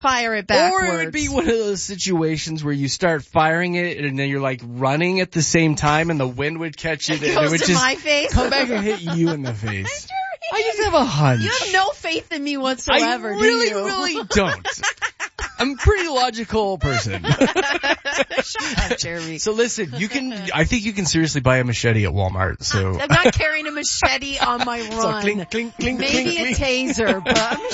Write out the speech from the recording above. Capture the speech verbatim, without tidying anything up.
fire it backwards. Or it would be one of those situations where you start firing it and then you're like running at the same time and the wind would catch it, It and goes it would to just my face. come back and hit you in the face. I just have a hunch. You have no faith in me whatsoever, I really, do you? really don't. I'm a pretty logical person. Shut up, Jeremy. So listen, you can, I think you can seriously buy a machete at Walmart, so. I'm not carrying a machete on my run. So clink, clink, clink, Maybe clink, a clink. taser, but I'm